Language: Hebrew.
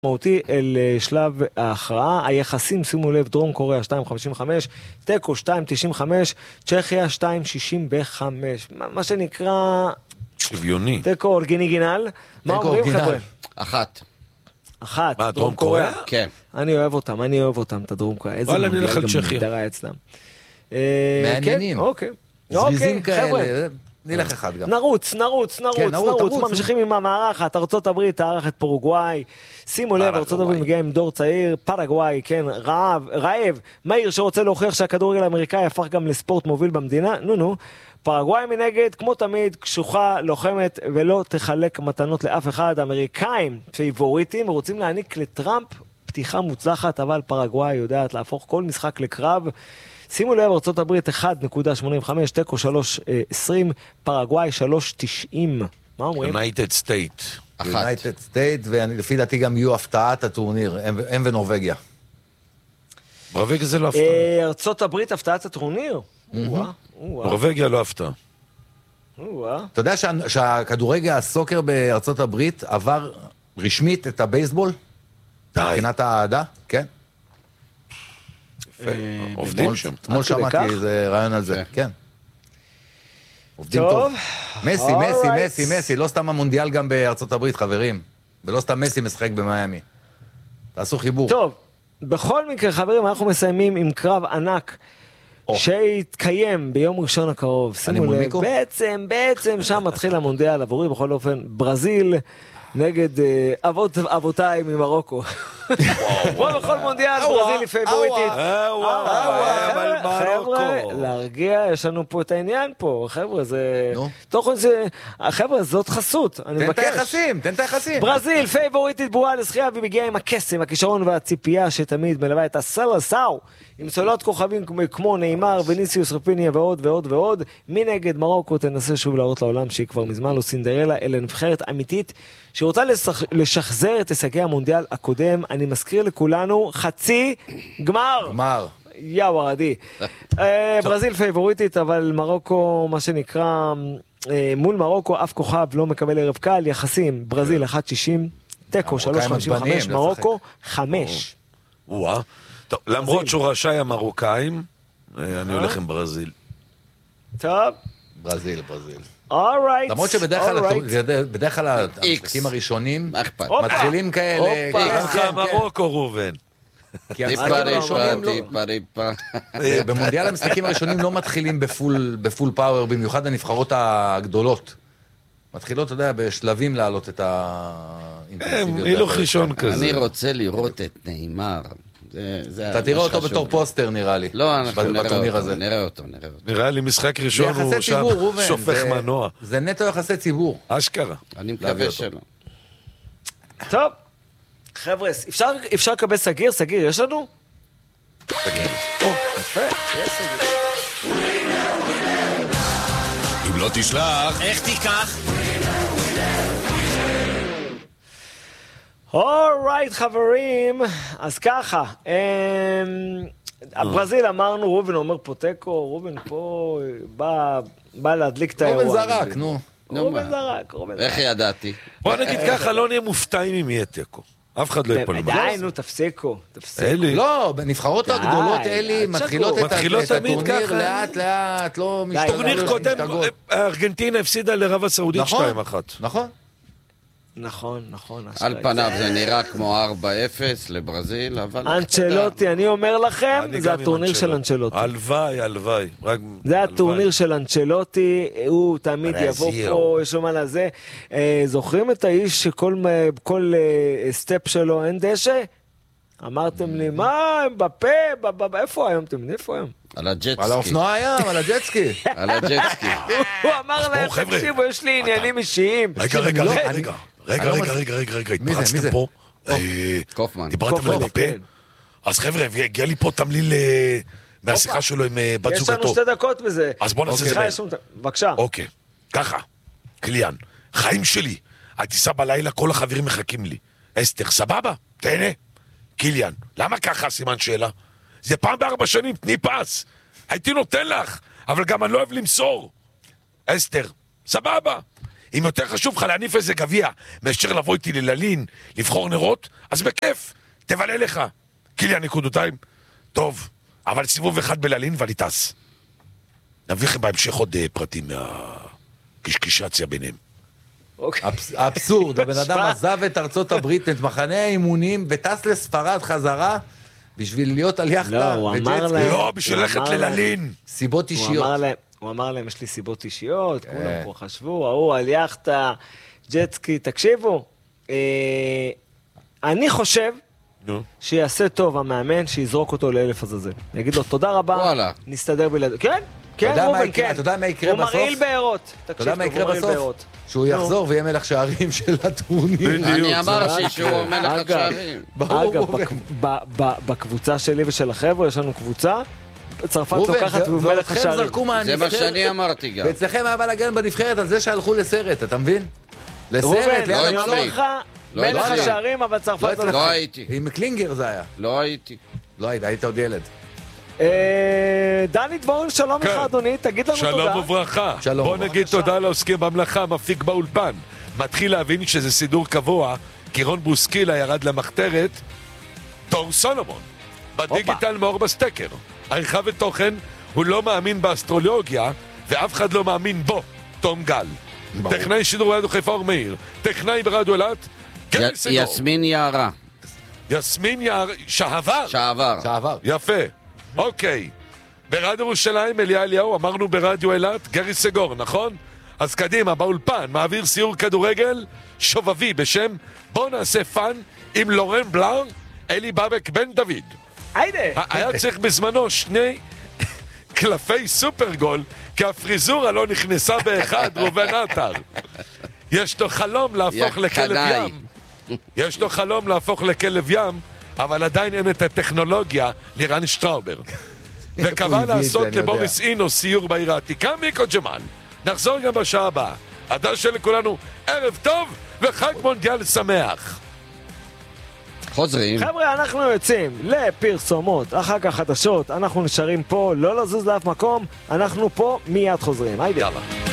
מהותי אל שלב ההכרעה. היחסים, שימו לב, דרום קוריאה 2.55, טקו 2.95, צ'כיה 2.65, מה שנקרא שוויוני. טקו אורגינגינל. מה אומרים חבר'ה? אחת. מה, דרום קוריאה? כן. אני אוהב אותם, את הדרום קוריאה. איזה אני אלך על צ'כיה. מגדרה אצלם. מעניינים. אוקיי. זריזים חבר'ה. כאלה. נלך אחד גם. נרוץ, כן, ממשיכים עם המערכת. ארצות הברית תארח את פרוגוואי. שימו לב, ארצות הברית מגיעה עם דור צעיר. פרגוואי, כן, רעב, מהיר שרוצה להוכיח שהכדורגל האמריקאי הפך גם לספורט מוביל במדינה. נו. פרגוואי מנגד, כמו תמיד, קשוחה, לוחמת, ולא תחלק מתנות לאף אחד. האמריקאים פייבוריטים רוצים להעניק לטראמפ פתיחה מוצלחת, אבל פרגוואי יודעת להפוך כל משחק לקרב. שימו לב, ארצות הברית 1.85, טקו 3.20, פרגוואי 3.90. מה אומרים? United State. United State, ולפי דעתי גם יהיו הפתעת הטורניר, הם ונורווגיה. נורווגיה זה לא הפתעה. ארצות הברית הפתעת הטורניר? נורווגיה לא הפתעה. אתה יודע שהכדורגל, הסוקר בארצות הברית עבר רשמית את הבייסבול? מבחינת האהדה? כן. עובדים שם. אתמול שמעתי איזה רעיון על זה, כן. עובדים טוב. טוב. מסי, לא סתם המונדיאל גם בארצות הברית, חברים. ולא סתם מסי משחק במיימי. תעשו חיבור. טוב, בכל מקרה, חברים, אנחנו מסיימים עם קרב ענק שיתקיים ביום ראשון הקרוב. שימו לב, בעצם שם מתחיל המונדיאל עבורי, בכל אופן, ברזיל נגד אבותיי ממרוקו. כמו בכל מונדיאל, ברזיל היא פייבוריטית. חבר'ה, להרגיע, יש לנו פה את העניין פה. חבר'ה, זה... חבר'ה, זאת חסות. אני מבקש. תן את היחסים. ברזיל, פייבוריטית ברורה לזכייה, והיא מגיעה עם הקסם, הכישרון והציפייה שתמיד מלווה את הסלסאו, עם סוללות כוכבים כמו נאמר, וניסיוס רפיניה ועוד ועוד ועוד. מנגד מרוקו תנסה שוב להראות לעולם שהיא כבר מזמן לא סינדרלה, אלא נבחרת אמיתית שרוצה לשחזר את הישגי המונדיאל הקודם. אני מזכיר לכולנו, חצי גמר. יא ורדי. ברזיל פייבוריטית, אבל מרוקו, מה שנקרא, מול מרוקו אף כוכב לא מקבל ערב קל. יחסים, ברזיל 1.60, טקו 3.55, מרוקו 5. טוב, למרות שורשיי המרוקאים, אני הולך עם ברזיל. טוב. ברזיל. אורייט. למרות שבדרך כלל המשחקים הראשונים מתחילים כאלה. מרוקו רובן. במונדיאל המשחקים הראשונים לא מתחילים בפול פאוור, במיוחד הנבחרות הגדולות. מתחילות, אתה יודע, בשלבים להעלות את האינטנסיביות. הילוך ראשון כזה. אני רוצה לראות את נאמר. אתה תראה אותו בתור פוסטר, נראה לי. לא, אנחנו נראה אותו. נראה לי משחק ראשון הוא שם שופך מנוע. זה נטו יחסי ציבור. אשכרה. אני מקווה שלא. טוב, חבר'ה, אפשר לקבל סגיר? סגיר, יש לנו? סגיר. יפה, יש סגיר. אם לא תשלח, איך תיקח? אורייט חברים, אז ככה, ברזיל אמרנו, רובן אומר פה טקו, רובן פה בא להדליק את האירוע. רובן זרק, נו. רובן זרק. איך ידעתי? בוא נגיד ככה, לא נהיה מופתעים אם יהיה טקו. אף אחד לא יפול. די, נו, תפסיקו. אלי. לא, בנבחרות הגדולות אלי מתחילות את הטורניר לאט, לא משתגעות. טורניר קודם, ארגנטינה הפסידה לרב הסעודית 2-1. נכון. על פניו זה נראה כמו 4-0 לברזיל, אבל... אנצ'לוטי, אני אומר לכם, זה הטורניר של אנצ'לוטי. הלוואי. זה הטורניר של אנצ'לוטי, הוא תמיד יבוא פה, יש לו מה לזה. זוכרים את האיש שכל סטפ שלו אין דשא? אמרתם לי, מה, בפה, איפה היום? איפה היום? על הג'טסקי. על האופנוע הים, על הג'טסקי. על הג'טסקי. הוא אמר להם, תקשיבו, יש לי עניינים אישיים. רגע, התפרצתם פה. קופמן. דיברתם על בפה? אז חבר'ה, הגיע לי פה תמליל מהשיחה שלו עם בת זוגתו. יש לנו 2 דקות בזה. אז בוא נעשה זה. בבקשה. אוקיי, ככה, קליאן, חיים שלי, הטיסה בלילה, כל החברים מחכים לי. אסתר, סבבה? תהנה. קיליאן, למה ככה סימן שאלה? זה פעם ב4 שנים, תני פס. הייתי נותן לך, אבל גם אני לא אוהב למסור. אסתר, סבבה. אם יותר חשוב לך להניף איזה גביע, מאשר לבוא איתי לללין, לבחור נרות, אז בכיף, תבלה לך. קיליאן נקודותיים, טוב, אבל סיבוב אחד בללין ואני טס. נביא לכם בהמשך עוד פרטים מהקשקשציה ביניהם. אבסורד, הבן אדם עזב את ארצות הברית, את מחנה האימונים, וטס לספרד חזרה, בשביל להיות על יחדה. לא, בשביל ללכת לללין. סיבות אישיות. הוא אמר להם, יש לי סיבות אישיות, כולם פה חשבו, ההוא על יחדה, ג'טסקי, תקשיבו, אני חושב שיעשה טוב המאמן, שיזרוק אותו לאלף הזזל. יגיד לו, תודה רבה, נסתדר בלעד. כן, כן, רובן, כן. אתה יודע מה יקרה בסוף? הוא מרעיל בארות. אתה יודע מה יקרה בסוף? שהוא יחזור ויהיה מלך שערים של הטורניר. אני אמרתי שהוא מלך שערים. אגב, בקבוצה שלי ושל החבר'ה, יש לנו קבוצה, צרפת לוקחת מלך השערים. זה מה שאני אמרתי גם. ואצלכם היה בלגן בנבחרת על זה שהלכו לסרט, אתה מבין? לסרט, אני אומר לך, מלך השערים, אבל צרפת לא הייתי. עם קלינגר זה היה. לא הייתי. לא היית עוד ילד. דני דבורל, שלום לך אדוני, תגיד לנו תודה. שלום וברכה. בוא נגיד תודה לעוסקים במלאכה, מפיק באולפן. מתחיל להבין שזה סידור קבוע, כי רון בוסקילה ירד למחתרת, תור סולומון. בדיגיטל מאור בסטקר. עריכה ותוכן, הוא לא מאמין באסטרולוגיה, ואף אחד לא מאמין בו, תום גל. טכנאי שידור רדיו חיפה אור מאיר. טכנאי ברדיו אילת, גרי סגור. יסמין יערה. יסמין יערה, שעבר. שעבר. יפה. אוקיי, ברדיו ירושלים אליה אליהו, אמרנו ברדיו אילת, גרי סגור, נכון? אז קדימה, באולפן, מעביר סיור כדורגל שובבי בשם בוא נעשה פאן עם לורן בלאר, אלי בבק בן דוד. היה צריך בזמנו 2 קלפי סופרגול, כי הפריזורה לא נכנסה באחד, רובן עטר. יש לו חלום להפוך לכלב ים. יש לו חלום להפוך לכלב ים, אבל עדיין אין את הטכנולוגיה לירן שטראובר. וקבע לעשות לבוריס אינו סיור בעיר העתיקה, מיקו ג'מאל. נחזור גם בשעה הבאה. עד שלכולנו ערב טוב וחג מונדיאל שמח. חוזרים. חבר'ה, אנחנו יוצאים לפרסומות, אחר כך חדשות, אנחנו נשארים פה, לא לזוז לאף מקום, אנחנו פה מיד חוזרים. היידה.